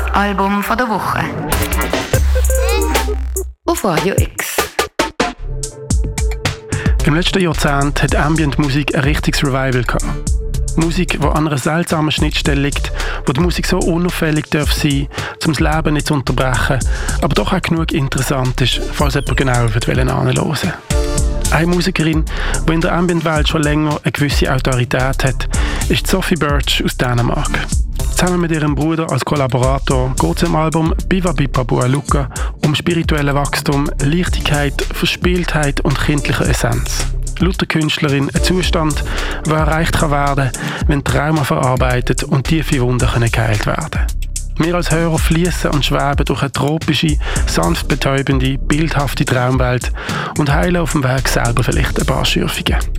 Album von der Woche. Auf Radio X. Im letzten Jahrzehnt hat Ambient-Musik ein richtiges Revival gehabt. Musik, die an einer seltsamen Schnittstelle liegt, wo die Musik so unauffällig darf sein, um das Leben nicht zu unterbrechen, aber doch auch genug interessant ist, falls jemand genau anhören will. Eine Musikerin, die in der Ambient-Welt schon länger eine gewisse Autorität hat, ist Sophie Birch aus Dänemark. Zusammen mit ihrem Bruder als Kollaborator geht es im Album Biva Bipabua Luka um spirituelle Wachstum, Leichtigkeit, Verspieltheit und kindliche Essenz. Laut der Künstlerin ein Zustand, der erreicht kann werden, wenn Trauma verarbeitet und tiefe Wunden geheilt werden können. Wir als Hörer fließen und schweben durch eine tropische, sanft betäubende, bildhafte Traumwelt und heilen auf dem Weg selber vielleicht ein paar Schürfungen.